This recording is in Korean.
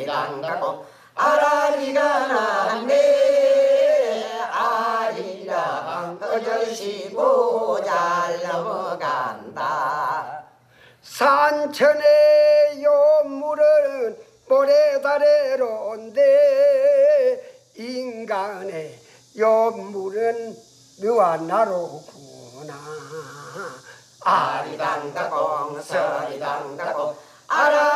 아리랑 가고 아라리가 났네 아리랑 어저씨고 잘 넘어간다. 산천의 요물은 모래다래로인데 인간의 요물은 너와 나로구나. 아리랑 가고 서리랑 가고 아라